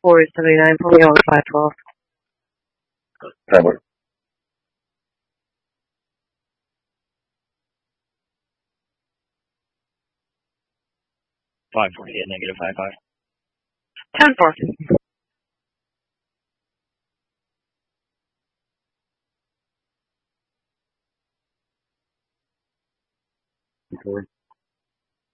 479, pulling out 512. Trevor. 548, negative 55. 10-4.